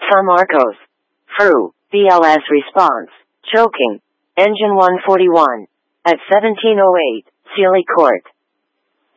Some Arcos. Fru. BLS response. Choking. Engine 141. At 1708, Sealy Court.